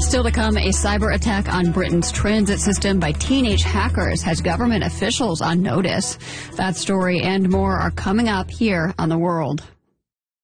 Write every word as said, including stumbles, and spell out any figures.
Still to come, a cyber attack on Britain's transit system by teenage hackers has government officials on notice. That story and more are coming up here on The World.